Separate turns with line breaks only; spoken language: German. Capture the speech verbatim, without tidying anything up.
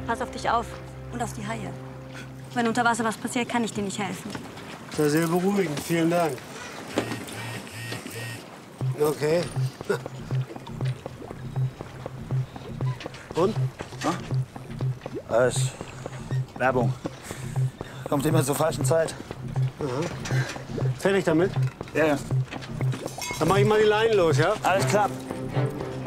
pass auf dich auf und auf die Haie. Wenn unter Wasser was passiert, kann ich dir nicht helfen.
Das ist sehr beruhigend. Vielen Dank. Okay. Und?
Ja? Alles Werbung. Kommt immer zur falschen Zeit.
Aha. Fertig damit?
Ja, ja.
Dann mach ich mal die Leinen los, ja?
Alles klar.